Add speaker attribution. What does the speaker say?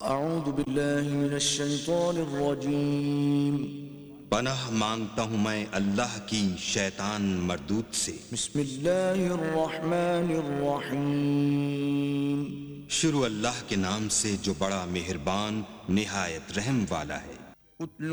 Speaker 1: अऊज़ु बिल्लाहि मिनश शैतानिर रजीम।
Speaker 2: पनाह मांगता हूँ मैं अल्लाह की शैतान मरदूद से।
Speaker 1: बिस्मिल्लाहिर रहमानिर रहीम।
Speaker 2: शुरू अल्लाह के नाम से जो बड़ा मेहरबान निहायत रहम वाला है।